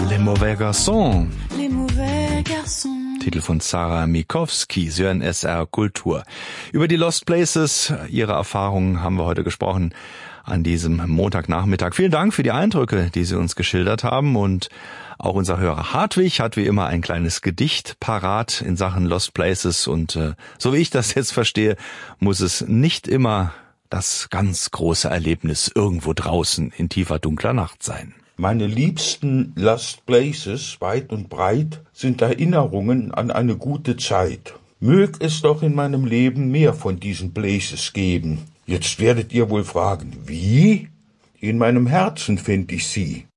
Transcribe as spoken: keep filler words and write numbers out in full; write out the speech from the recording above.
Les Mauvais Garçons. Les Mauvais Garçons. Titel von Sarah Mikowski, Sie hören S R Kultur. Über die Lost Places, Ihre Erfahrungen haben wir heute gesprochen an diesem Montagnachmittag. Vielen Dank für die Eindrücke, die Sie uns geschildert haben, und auch unser Hörer Hartwig hat wie immer ein kleines Gedicht parat in Sachen Lost Places, und äh, so wie ich das jetzt verstehe, muss es nicht immer das ganz große Erlebnis irgendwo draußen in tiefer dunkler Nacht sein. Meine liebsten Lost Places, weit und breit, sind Erinnerungen an eine gute Zeit. Mög es doch in meinem Leben mehr von diesen Places geben. Jetzt werdet ihr wohl fragen, wie? In meinem Herzen find ich sie.